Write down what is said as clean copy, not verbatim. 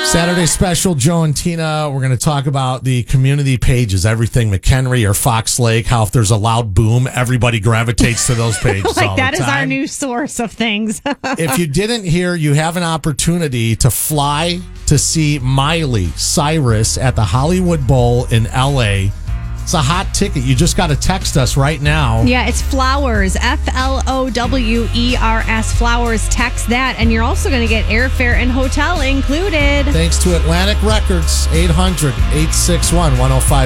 Saturday special, Joe and Tina. We're going to talk about the community pages, everything McHenry or Fox Lake, how if there's a loud boom, everybody gravitates to those pages all the time. That is our new source of things. If you didn't hear, you have an opportunity to fly to see Miley Cyrus at the Hollywood Bowl in L.A. It's a hot ticket. You just got to text us right now. Yeah, it's Flowers, Flowers, Flowers. Text that, and you're also going to get airfare and hotel included. Thanks to Atlantic Records, 800-861-1055.